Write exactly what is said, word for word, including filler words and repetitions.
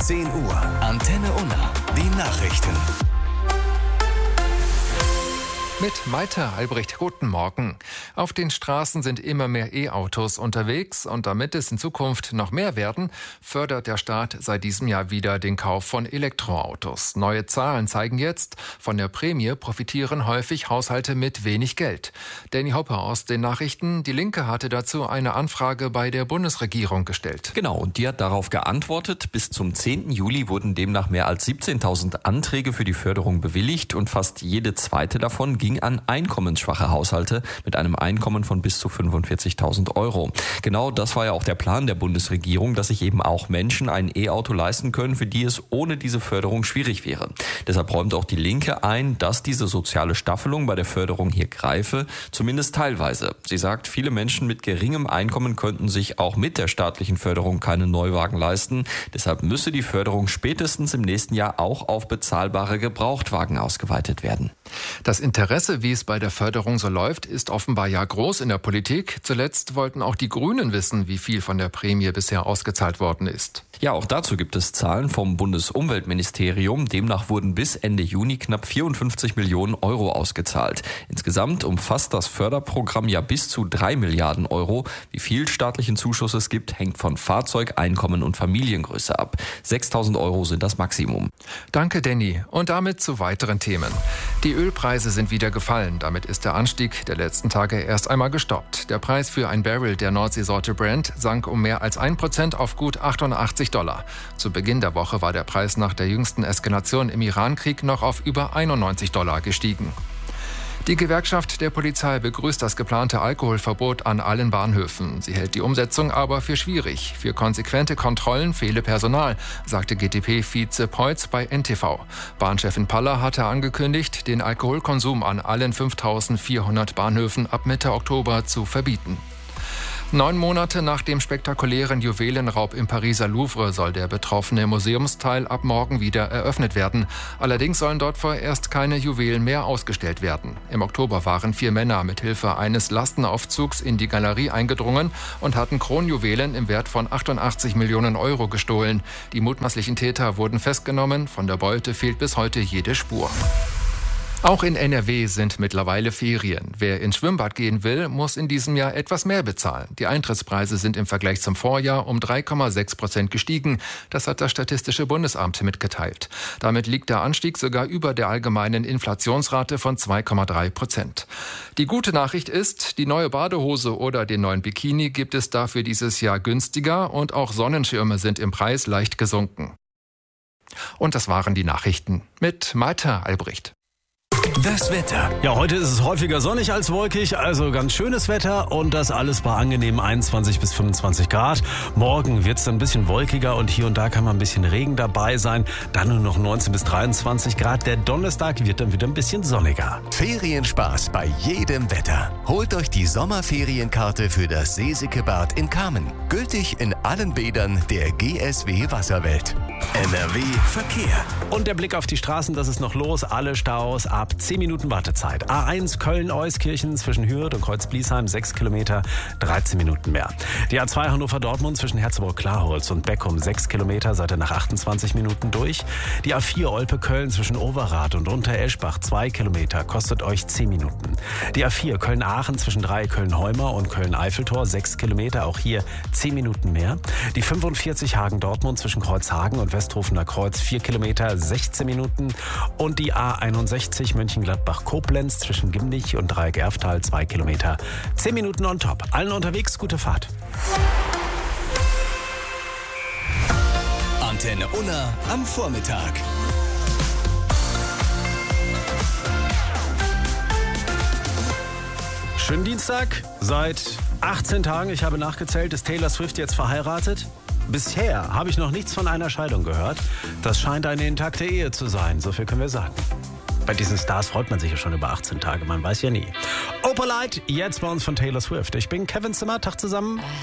zehn Uhr. Antenne Unna. Die Nachrichten. Mit Malte Albrecht, guten Morgen. Auf den Straßen sind immer mehr E-Autos unterwegs und damit es in Zukunft noch mehr werden, fördert der Staat seit diesem Jahr wieder den Kauf von Elektroautos. Neue Zahlen zeigen jetzt, von der Prämie profitieren häufig Haushalte mit wenig Geld. Danny Hopper aus den Nachrichten. Die Linke hatte dazu eine Anfrage bei der Bundesregierung gestellt. Genau, und die hat darauf geantwortet. Bis zum zehnten Juli wurden demnach mehr als siebzehntausend Anträge für die Förderung bewilligt und fast jede zweite davon ging an einkommensschwache Haushalte mit einem Einkommen von bis zu fünfundvierzigtausend Euro. Genau das war ja auch der Plan der Bundesregierung, dass sich eben auch Menschen ein E-Auto leisten können, für die es ohne diese Förderung schwierig wäre. Deshalb räumt auch die Linke ein, dass diese soziale Staffelung bei der Förderung hier greife, zumindest teilweise. Sie sagt, viele Menschen mit geringem Einkommen könnten sich auch mit der staatlichen Förderung keinen Neuwagen leisten. Deshalb müsse die Förderung spätestens im nächsten Jahr auch auf bezahlbare Gebrauchtwagen ausgeweitet werden. Das Interesse, wie es bei der Förderung so läuft, ist offenbar ja groß in der Politik. Zuletzt wollten auch die Grünen wissen, wie viel von der Prämie bisher ausgezahlt worden ist. Ja, auch dazu gibt es Zahlen vom Bundesumweltministerium. Demnach wurden bis Ende Juni knapp vierundfünfzig Millionen Euro ausgezahlt. Insgesamt umfasst das Förderprogramm ja bis zu drei Milliarden Euro. Wie viel staatlichen Zuschuss es gibt, hängt von Fahrzeug, Einkommen und Familiengröße ab. sechstausend Euro sind das Maximum. Danke, Danny. Und damit zu weiteren Themen. Die Ölpreise sind wieder gefallen. Damit ist der Anstieg der letzten Tage erst einmal gestoppt. Der Preis für ein Barrel der Nordseesorte Brent sank um mehr als ein Prozent auf gut achtundachtzig Dollar. Zu Beginn der Woche war der Preis nach der jüngsten Eskalation im Irankrieg noch auf über einundneunzig Dollar gestiegen. Die Gewerkschaft der Polizei begrüßt das geplante Alkoholverbot an allen Bahnhöfen. Sie hält die Umsetzung aber für schwierig. Für konsequente Kontrollen fehle Personal, sagte G T P-Vize Peutz bei N T V. Bahnchefin Paller hatte angekündigt, den Alkoholkonsum an allen fünftausendvierhundert Bahnhöfen ab Mitte Oktober zu verbieten. Neun Monate nach dem spektakulären Juwelenraub im Pariser Louvre soll der betroffene Museumsteil ab morgen wieder eröffnet werden. Allerdings sollen dort vorerst keine Juwelen mehr ausgestellt werden. Im Oktober waren vier Männer mit Hilfe eines Lastenaufzugs in die Galerie eingedrungen und hatten Kronjuwelen im Wert von achtundachtzig Millionen Euro gestohlen. Die mutmaßlichen Täter wurden festgenommen. Von der Beute fehlt bis heute jede Spur. Auch in N R W sind mittlerweile Ferien. Wer ins Schwimmbad gehen will, muss in diesem Jahr etwas mehr bezahlen. Die Eintrittspreise sind im Vergleich zum Vorjahr um drei Komma sechs Prozent gestiegen. Das hat das Statistische Bundesamt mitgeteilt. Damit liegt der Anstieg sogar über der allgemeinen Inflationsrate von zwei Komma drei Prozent. Die gute Nachricht ist, die neue Badehose oder den neuen Bikini gibt es dafür dieses Jahr günstiger und auch Sonnenschirme sind im Preis leicht gesunken. Und das waren die Nachrichten mit Malte Albrecht. Das Wetter. Ja, heute ist es häufiger sonnig als wolkig, also ganz schönes Wetter und das alles bei angenehmen einundzwanzig bis fünfundzwanzig Grad. Morgen wird es dann ein bisschen wolkiger und hier und da kann mal ein bisschen Regen dabei sein. Dann nur noch neunzehn bis dreiundzwanzig Grad. Der Donnerstag wird dann wieder ein bisschen sonniger. Ferienspaß bei jedem Wetter. Holt euch die Sommerferienkarte für das Seesikebad in Kamen. Gültig in allen Bädern der G S W Wasserwelt. N R W Verkehr. Und der Blick auf die Straßen, das ist noch los. Alle Staus ab zehn Minuten Wartezeit. A eins Köln-Euskirchen zwischen Hürth und Kreuz-Bliesheim sechs Kilometer, dreizehn Minuten mehr. Die A zwei Hannover-Dortmund zwischen Herzogenaurach-Klarholz und Beckum sechs Kilometer, seid ihr nach achtundzwanzig Minuten durch. Die A vier Olpe-Köln zwischen Overath und Untereschbach zwei Kilometer, kostet euch zehn Minuten. Die A vier Köln-Aachen zwischen Dreieck-Köln-Heumer und Köln-Eiffeltor sechs Kilometer, auch hier zehn Minuten mehr. Die fünfundvierzig Hagen-Dortmund zwischen Kreuzhagen und Westhofener Kreuz vier Kilometer, sechzehn Minuten. Und die A einundsechzig Mönchengladbach-Koblenz zwischen Gimnich und Dreieck-Erftal zwei Kilometer, zehn Minuten on top. Allen unterwegs, gute Fahrt. Antenne Unna am Vormittag. Schönen Dienstag. Seit achtzehn Tagen, ich habe nachgezählt, ist Taylor Swift jetzt verheiratet. Bisher habe ich noch nichts von einer Scheidung gehört. Das scheint eine intakte Ehe zu sein, so viel können wir sagen. Bei diesen Stars freut man sich ja schon über achtzehn Tage, man weiß ja nie. Opalite, jetzt bei uns von Taylor Swift. Ich bin Kevin Zimmer, Tag zusammen.